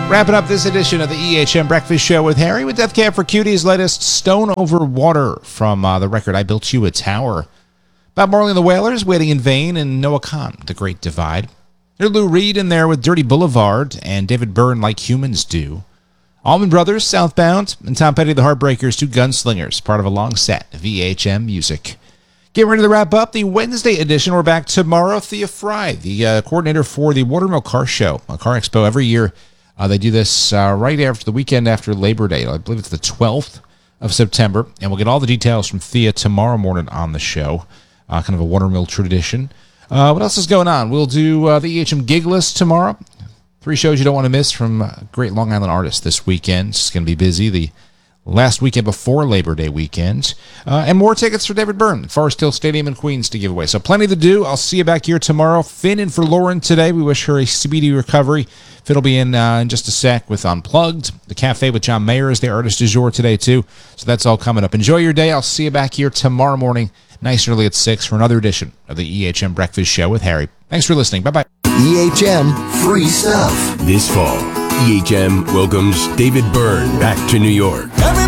Wrapping up this edition of the EHM Breakfast Show with Harry with Death Cab for Cutie's latest Stone Over Water from the record I Built You a Tower. Bob Marley and the Wailers, Waiting in Vain, and Noah Kahn, The Great Divide. There's Lou Reed in there with Dirty Boulevard and David Byrne, Like Humans Do. Allman Brothers, Southbound, and Tom Petty, The Heartbreakers, Two Gunslingers, part of a long set of EHM music. Getting ready to wrap up the Wednesday edition. We're back tomorrow. Thea Fry, the coordinator for the Watermill Car Show, a car expo every year. They do this right after the weekend after Labor Day. I believe it's the 12th of September. And we'll get all the details from Thea tomorrow morning on the show. Kind of a Watermill tradition. What else is going on? We'll do the EHM Gig List tomorrow. 3 shows you don't want to miss from great Long Island artists this weekend. It's going to be busy. The last weekend before Labor Day weekend. And more tickets for David Byrne at Forest Hill Stadium in Queens to give away. So plenty to do. I'll see you back here tomorrow. Finn in for Lauren today. We wish her a speedy recovery. Finn will be in just a sec with Unplugged. The Cafe with John Mayer is the artist du jour today, too. So that's all coming up. Enjoy your day. I'll see you back here tomorrow morning, nice and early at 6 for another edition of the EHM Breakfast Show with Harry. Thanks for listening. Bye-bye. EHM Free Stuff. This fall, EHM welcomes David Byrne back to New York.